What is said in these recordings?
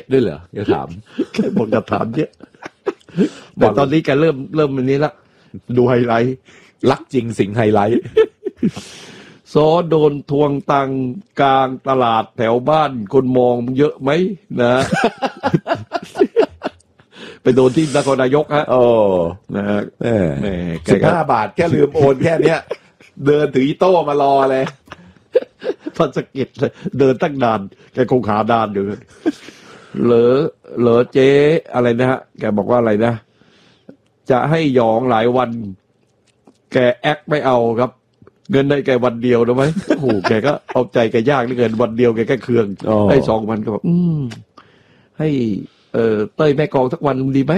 ด้วยเหรอแกถามแกบอกจะถามเนี่ยแต่ตอนนี้แกเริ่มอันนี้ละดูไฮไลท์รักจริงสิงไฮไลท์ซอโดนทวงตังกลางตลาดแถวบ้านคนมองเยอะไหมนะ ไปโดนที่นครนายกฮะนะฮะ 15 บาทแค่ลืมโอนแค่เนี้ยเดินถืออีโต้มารอเลยพัสกิจเลยเดินตั้งนานแกคงหาดานอยู่เหลอเจ๊อะไรนะฮะแกบอกว่าอะไรนะจะให้หยองหลายวันแกแอคไม่เอาครับเงินได้แกวันเดียวนะไหมโอ้โหแกก็เอาใจแกยากเหลือเกินวันเดียวแกแค่เครื่องให้2 วันก็บอกให้เต้ยแม่กองสักวันดีไหม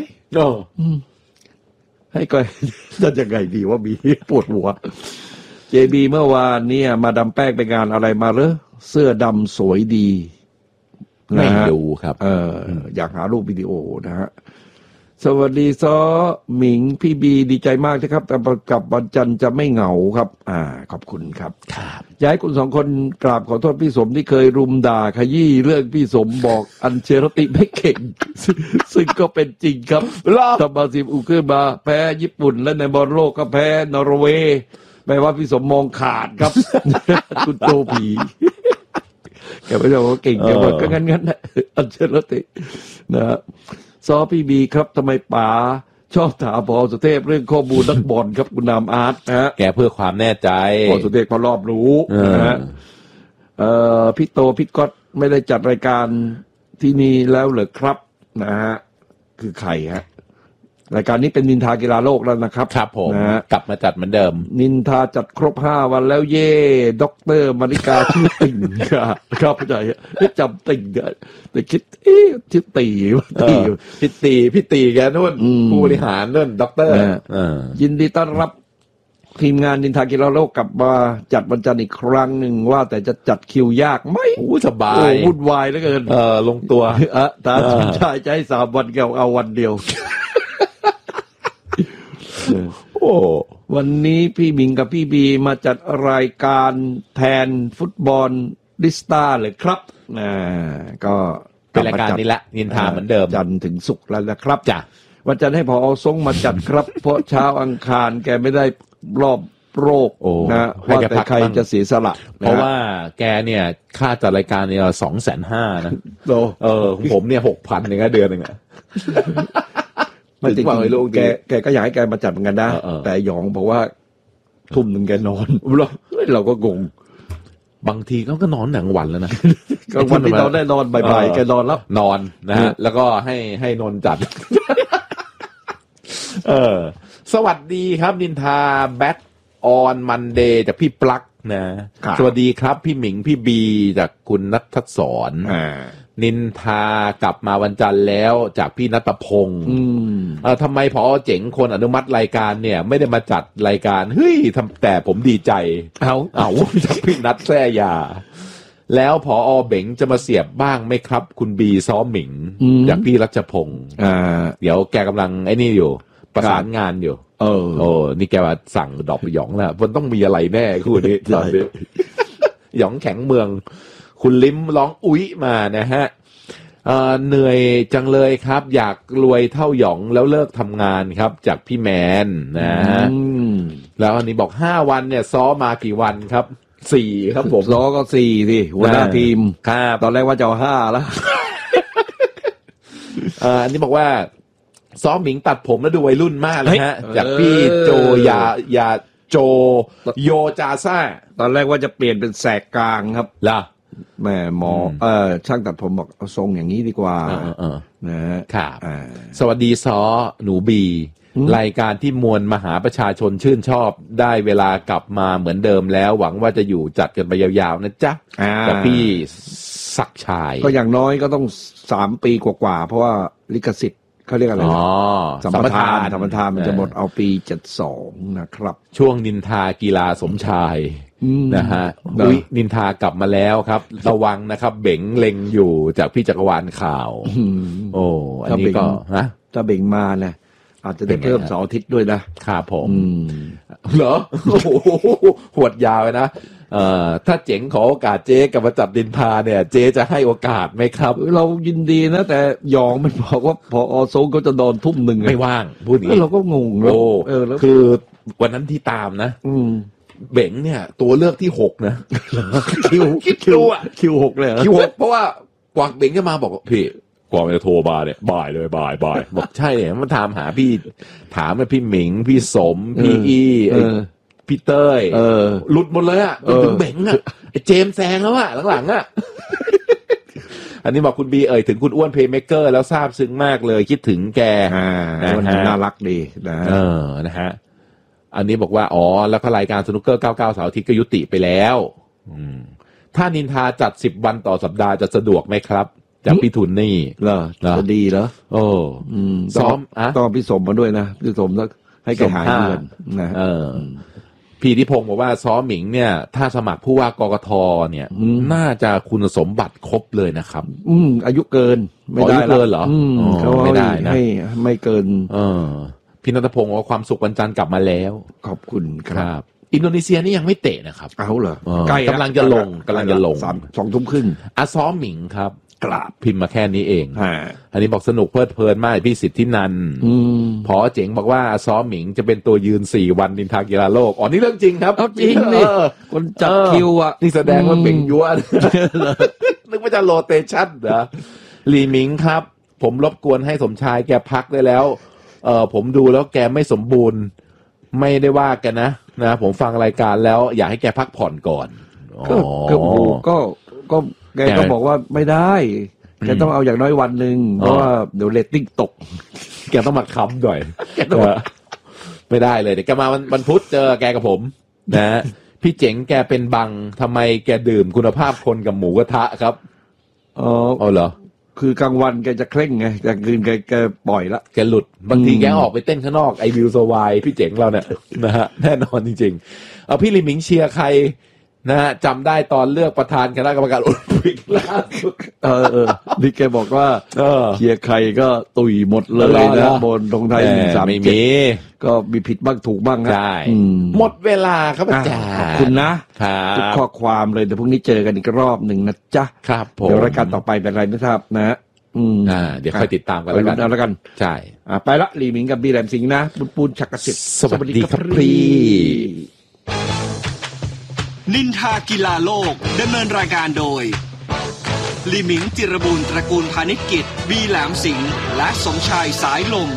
ให้ก็จะยังไงดีว่ามีปวดหัวเจบีเมื่อวานเนี่ยมาดามแป้งไปงานอะไรมาเหรอเสื้อดำสวยดีไม่ดูครับอยากหารูปวิดีโอนะฮะสวัสดีซ้อหมิงพี่บีดีใจมากนะครับแต่กับวันจันทร์จะไม่เหงาครับขอบคุณครับอยากให้คุณ2 คนกราบขอโทษพี่สมที่เคยรุมด่าขยี้เรื่องพี่สมบอกอัญเชรติไม่เก่ง ซึ่งก็เป็นจริงครับทำบราซิลอุขึ้นมาแพ้ญี่ปุ่นและในบอลโลกก็แพ้นอร์เวย์แปลว่าพี่สมมองขาดครับ คุณโตผีแกไม่ใช่ว่าเก่งแกบอกก็งั้นๆนะอัญเชรตินะซอพี่บีครับทำไมป๋าชอบถามพอสุเทพเรื่องข้อมูลนักบอลครับคุณนามอาร์ตนะฮะแกเพื่อความแน่ใจพอสุเทพพอรอบรู้นะฮะพี่โตพี่ก๊อตไม่ได้จัดรายการที่นี่แล้วเหรอครับนะฮะคือใครฮะรายการนี้เป็นนินทากีฬาโลกแล้วนะครับครับผมนะกลับมาจัดเหมือนเดิมนินทาจัดครบ5 วันแล้วเย่ด็อกเตอร์มาริกาชื่อติ่งครับเข้าใจจำติ่งแต่คิดชื่อตีพี่ตีแกนู่นผู้บริหารนู่นด็อกเตอร์ยินดีต้อนรับทีมงานนินทากีฬาโลกกลับมาจัดวันจันทร์อีกครั้งหนึ่งว่าแต่จะจัดคิวยากไหมสบายวุ่นวายเหลือเกินลงตัวตาชายจะให้3 วันแกเอาวันเดียววันนี้พี่หมิงกับพี่บีมาจัดรายการแทนฟุตบอลดิสตาเลยครับก็เป็นรายการนี้แหละนินทาเหมือนเดิมจันทร์ถึงศุกร์แล้วนะครับจ้ะวันจันทร์ให้ผอ.ทรงมาจัดครับเพราะเช้าอังคารแกไม่ได้รอบโรคนะว่าแต่ใครจะเสียสละเพราะว่าแกเนี่ยค่าจัดรายการเนี่ย250,000นะผมเนี่ย 6,000 เดือนนึงอ่ะไม่จริงแกก็อยากให้แกมาจัดเหมือนกันนะแต่หยองบอกว่าทุ่มหนึ่งแกนอนเราก็งงบางทีก็นอนหนังวันแล้วนะก็วันที่เราได้นอนบ่ายๆแกนอนแล้วนอนนะฮะแล้วก็ให้นนจัดสวัสดีครับนินทาแบ็คออนมันเดย์จากพี่ปลั๊กนะสวัสดีครับพี่หมิงพี่บีจากคุณณัฐศรนินทากลับมาวันจันทร์แล้วจากพี่ณัฐพงศ์ทำไมผอ.เจ๋งคนอนุมัติรายการเนี่ยไม่ได้มาจัดรายการเฮ้ยแต่ผมดีใจเอาจากพี่ณัฐแซ่ยาแล้วผอ.เบ๋งจะมาเสียบบ้างไหมครับคุณบีซ้อมหมิงจากพี่รัชพงศ์เดี๋ยวแกกำลังไอ้นี่อยู่ประสานงานอยู่นี่แกมาสั่งดอกหยองแล้วมันต้องมีอะไรแน่คู่นี้ตอนนี้หยองแข็งเมืองคุณลิ้มร้องอุ๊ยมานะฮะเหนื่อยจังเลยครับอยากรวยเท่าหยองแล้วเลิกทำงานครับจากพี่แมนนะแล้วอันนี้บอก5 วันเนี่ยซ้อมากี่วันครับ4ครับผมซ้อก็4สิหัวหน้าทีมครับตอนแรกว่าจะเอา5แล้วอันนี้บอกว่าซ้อมหมิงตัดผมแล้วดูวัยรุ่นมากเลยฮะจากพี่โจยาโจโยจาซ่าตอนแรกว่าจะเปลี่ยนเป็นแสกกลางครับล่ะแม่หมอช่างตัดผมบอกเอาทรงอย่างนี้ดีกว่านะครับสวัสดีซ้อหนูบีรายการที่มวลมหาประชาชนชื่นชอบได้เวลากลับมาเหมือนเดิมแล้วหวังว่าจะอยู่จัดกันไปยาวๆนะจ๊ะกับพี่ศักดิ์ชัยก็อย่างน้อยก็ต้อง3 ปีกว่าๆเพราะว่าลิขสิทธิ์เขาเรียกอะไรสัมปทานมันจะหมดเอาปี72นะครับช่วงนินทากีฬาสมชายนะฮะนินทากลับมาแล้วครับระวังนะครับเบ๋งเล็งอยู่จากพี่จักรวาลข่าวอันนี้ก็นะถ้าเบ๋งมานะอาจจะได้เพิ่ม2 อาทิตย์ด้วยนะครับผมเหรอโอ้โหหวดยาวเลยนะถ้าเจ๋งขอโอกาสเจ๊กลับมาจับดินทาเนี่ยเจ๊จะให้โอกาสไหมครับเรายินดีนะแต่หยองมันบอกว่าพอโซงก็จะโดนทุ่มหนึ่งไม่ว่างพูดอย่างนี้เราก็งงแล้วคือวันนั้นที่ตามนะเบ่งเนี่ยตัวเลือกที่6นะคิว6เลยคิว6เพราะว่ากวางเบ่งก็มาบอกพี่กวางจะโทรมาเนี่ยบ่ายเลยบ่ายบอกใช่เนี่ยมันถามหาพี่ถามพี่หมิงพี่สมพี่พี่เต้ยหลุดหมดเลยอ่ะถึงเบ่งอ่ะไอ้เจมแซงแล้วอ่ะหลังๆอ่ะอันนี้บอกคุณบีถึงคุณอ้วนเพย์เมเกอร์แล้วซาบซึ้งมากเลยคิดถึงแกน่ารักดีนะนะฮะอันนี้บอกว่าแล้วก็รายการสนุกเกอร์99เสาร์อาทิตย์ก็ยุติไปแล้วถ้านินทาจัด10วันต่อสัปดาห์จะสะดวกไหมครับจากพี่ทุนนี่เหรอจะดีเหรอซ้อมต้องพี่สมมาด้วยนะพี่สมแล้วให้แกหายเงินนะพี่ทิพงศ์บอกว่าซ้อมหมิงเนี่ยถ้าสมัครผู้ว่ากกทเนี่ยน่าจะคุณสมบัติครบเลยนะครับอายุเกินไม่ได้เกินเหรอเขาไม่ได้นะไม่เกินพี่ณัฐพงศ์ว่าความสุขวันจันทร์กลับมาแล้วขอบคุณครับอินโดนีเซียนี่ยังไม่เตะนะครับเอาเหรอกำลังจะลง 2 ทุ่มครึ่งซ้อมหมิงครับกราบพิมพ์มาแค่นี้เองอันนี้บอกสนุกเพลิดเพลินมากพี่สิทธินันพอเจ๋งบอกว่าซ้อมหมิงจะเป็นตัวยืน4 วันนินทากีฬาโลกนี่เรื่องจริงครับจริงนี่คนจัดคิวอ่ะนี่แสดงว่าเบ่งยั่วนึกว่าจะโรเตชั่นเหรอลีหมิงครับผมรบกวนให้สมชายแกพักได้แล้วผมดูแล้วแกไม่สมบูรณ์ไม่ได้ว่าแกนะผมฟังรายการแล้วอยากให้แกพักผ่อนก่อนก็แกก็บอกว่าไม่ได้แกต้องเอาอย่างน้อยวันหนึ่งเพราะว่าเดี๋ยวเรตติ้งตกแกต้องมาค้ำหน่อยไม่ได้เลยเดี๋ยวแกมาวันพุธเจอแกกับผมนะพี่เจ๋งแกเป็นบังทำไมแกดื่มคุณภาพคนกับหมูกระทะครับเอาเหรอคือกลางวันแกจะเคร่งไงกลางคืนแกปล่อยละแกหลุดบางทีแกออกไปเต้นข้างนอกไอวิวสวายพี่เจ๋งเราเนี่ยนะฮะแน่นอนจริงๆพี่ลิมิงเชียร์ใครนะฮะจำได้ตอนเลือกประธานคณะกรรมการโอลิมปิกล่าสุดนี่แกบอกว่าเชียร์ใครก็ตุยหมดเลยนะบนธงไทย137 ไม่มีก็มีผิดบ้างถูกบ้างนะใช่หมดเวลาครับอาจารย์ขอบคุณนะทุกข้อความเลยเดี๋ยวพรุ่งนี้เจอกันอีกรอบหนึ่งนะจ๊ะครับผมเดี๋ยวรายการต่อไปเป็นอะไรไม่ทราบนะเดี๋ยวค่อยติดตามกันแล้วกันใช่ไปละลีหมิงกับบีแรมสิงห์นะปูนชักกระสิทธิ์สวัสดีครับพี่นินทากีฬาโลกดำเนินรายการโดยลีหมิงจิรบูรณ์ตระกูลพาณิชกิจบีแหลมสิงห์และสมชายสายลม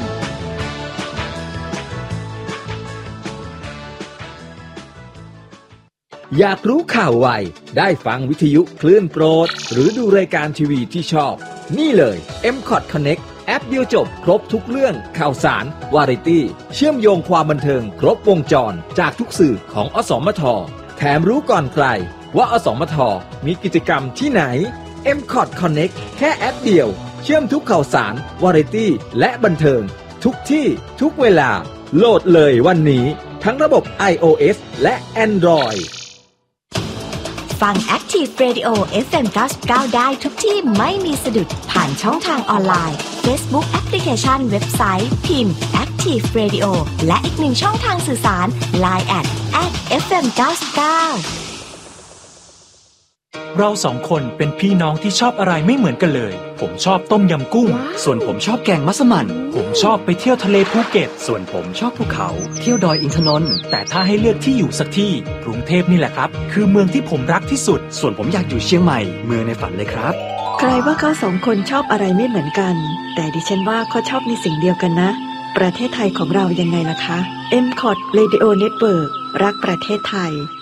อยากรู้ข่าวไวได้ฟังวิทยุคลื่นโปรดหรือดูรายการทีวีที่ชอบนี่เลย MCOT Connect แอปเดียวจบครบทุกเรื่องข่าวสารวาไรตี้เชื่อมโยงความบันเทิงครบวงจรจากทุกสื่อของอสมทแถมรู้ก่อนใครว่าอสมทมีกิจกรรมที่ไหน MCOT Connect แค่แอปเดียวเชื่อมทุกข่าวสารวาไรตี้และบันเทิงทุกที่ทุกเวลาโหลดเลยวันนี้ทั้งระบบ iOS และ Android ฟัง Active Radio FM 99ได้ทุกที่ไม่มีสะดุดผ่านช่องทางออนไลน์ Facebook แอปพลิเคชันเว็บไซต์พิมพ์ Active Radio และอีกหนึ่งช่องทางสื่อสาร Line @FM 99 เราสองคนเป็นพี่น้องที่ชอบอะไรไม่เหมือนกันเลยผมชอบต้มยำกุ้งส่วนผมชอบแกงมัสมั่นผมชอบไปเที่ยวทะเลภูเก็ตส่วนผมชอบภูเขาเที่ยวดอยอินทนนท์แต่ถ้าให้เลือกที่อยู่สักที่กรุงเทพนี่แหละครับคือเมืองที่ผมรักที่สุดส่วนผมอยากอยู่เชียงใหม่เมืองในฝันเลยครับใครว่าเขาสองคนชอบอะไรไม่เหมือนกันแต่ดิฉันว่าเขาชอบในสิ่งเดียวกันนะประเทศไทยของเรายังไงล่ะคะ MCOT Radio Network รักประเทศไทย